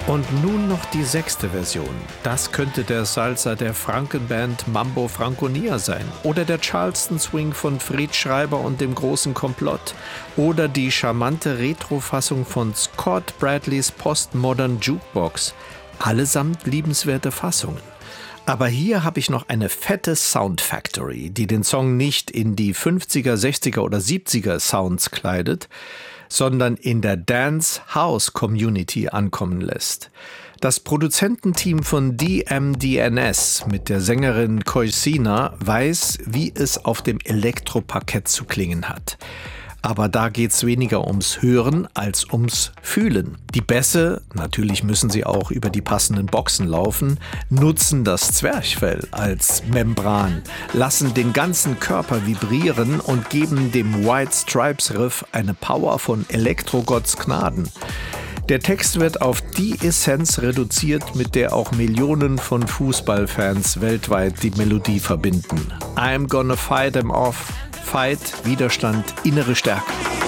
Und nun noch die 6. Version. Das könnte der Salsa der Frankenband Mambo Franconia sein. Oder der Charleston Swing von Fred Schreiber und dem großen Komplott. Oder die charmante Retro-Fassung von Scott Bradleys Postmodern Jukebox. Allesamt liebenswerte Fassungen. Aber hier habe ich noch eine fette Sound Factory, die den Song nicht in die 50er, 60er oder 70er Sounds kleidet, sondern in der Dance-House-Community ankommen lässt. Das Produzententeam von DMDNS mit der Sängerin Koisina weiß, wie es auf dem Elektroparkett zu klingen hat. Aber da geht's weniger ums Hören als ums Fühlen. Die Bässe, natürlich müssen sie auch über die passenden Boxen laufen, nutzen das Zwerchfell als Membran, lassen den ganzen Körper vibrieren und geben dem White Stripes Riff eine Power von Elektrogotts Gnaden. Der Text wird auf die Essenz reduziert, mit der auch Millionen von Fußballfans weltweit die Melodie verbinden. I'm gonna fight them off. Fight, Widerstand, innere Stärke.